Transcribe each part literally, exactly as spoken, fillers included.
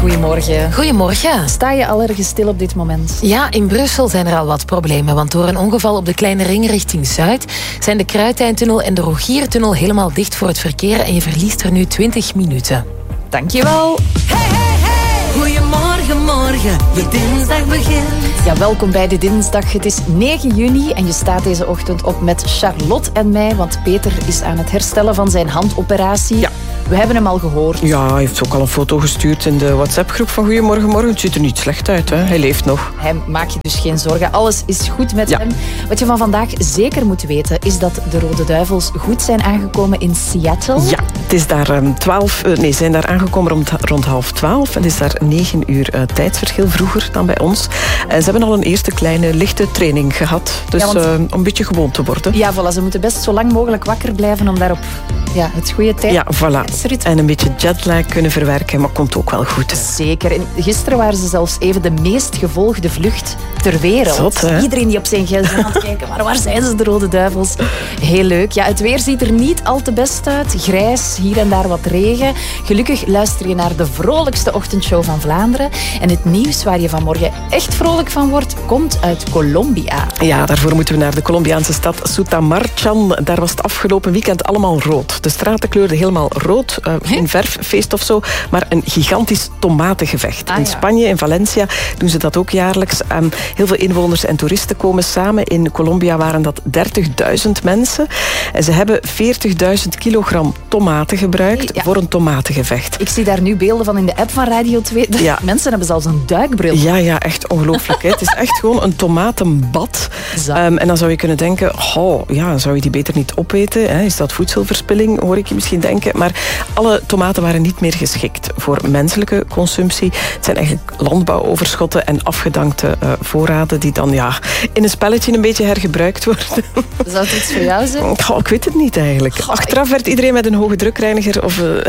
goedemorgen. Goedemorgen. Sta je al ergens stil op dit moment? Ja, in Brussel zijn er al wat problemen. Want door een ongeval op de Kleine Ring richting Zuid zijn de Kruitijntunnel en de Rogiertunnel helemaal dicht voor het verkeer en je verliest er nu twintig minuten. Dankjewel. Hey, hey, hey. Goedemorgen, morgen. Je dinsdag begint. Ja, welkom bij de dinsdag. Het is negen juni en je staat deze ochtend op met Charlotte en mij, want Peter is aan het herstellen van zijn handoperatie. Ja. We hebben hem al gehoord. Ja, hij heeft ook al een foto gestuurd in de WhatsApp-groep van Goedemorgen Morgen. Het ziet er niet slecht uit, hè? Hij leeft nog. Hij maak je dus geen zorgen. Alles is goed met ja. hem. Wat je van vandaag zeker moet weten, is dat de Rode Duivels goed zijn aangekomen in Seattle. Ja, het is daar um, twaalf... Uh, nee, zijn daar aangekomen rond, rond half twaalf. En het is daar negen uur uh, tijdsverschil vroeger dan bij ons. En ze hebben al een eerste kleine, lichte training gehad. Dus ja, want... uh, om een beetje gewoon te worden. Ja, voilà. Ze moeten best zo lang mogelijk wakker blijven om daarop ja, het goede tijd... Ja, voilà. En een beetje jetlag kunnen verwerken, maar komt ook wel goed. Hè? Zeker. En gisteren waren ze zelfs even de meest gevolgde vlucht ter wereld. Zot, hè? Iedereen die op zijn gsm aan het kijken, maar waar zijn ze, de Rode Duivels? Heel leuk. Ja, het weer ziet er niet al te best uit. Grijs, hier en daar wat regen. Gelukkig luister je naar de vrolijkste ochtendshow van Vlaanderen. En het nieuws waar je vanmorgen echt vrolijk van wordt, komt uit Colombia. Ja, daarvoor moeten we naar de Colombiaanse stad Sutamarchan. Daar was het afgelopen weekend allemaal rood. De straten kleurden helemaal rood. Uh, geen verffeest of zo, maar een gigantisch tomatengevecht. Ah, in ja. Spanje, in Valencia, doen ze dat ook jaarlijks. Um, heel veel inwoners en toeristen komen samen. In Colombia waren dat dertigduizend mensen. En ze hebben veertigduizend kilogram tomaten gebruikt ja. voor een tomatengevecht. Ik zie daar nu beelden van in de app van Radio twee. Ja. Mensen hebben zelfs een duikbril. Ja, ja, echt ongelooflijk. Hè? Het is echt gewoon een tomatenbad. Um, en dan zou je kunnen denken, oh, ja, zou je die beter niet opeten? Hè? Is dat voedselverspilling, hoor ik je misschien denken. Maar alle tomaten waren niet meer geschikt voor menselijke consumptie. Het zijn eigenlijk landbouwoverschotten en afgedankte uh, voorraden die dan ja, in een spelletje een beetje hergebruikt worden. Zou het iets voor jou zijn? Oh, ik weet het niet eigenlijk. Goh, Achteraf werd iedereen met een hoge drukreiniger of uh,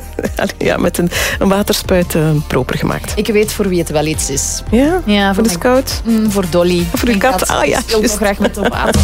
ja, met een, een waterspuit uh, proper gemaakt. Ik weet voor wie het wel iets is. Ja? Ja, voor, voor de scout? Mm, voor Dolly. Of voor de kat? Ah ja, ik wil nog graag met tomaten.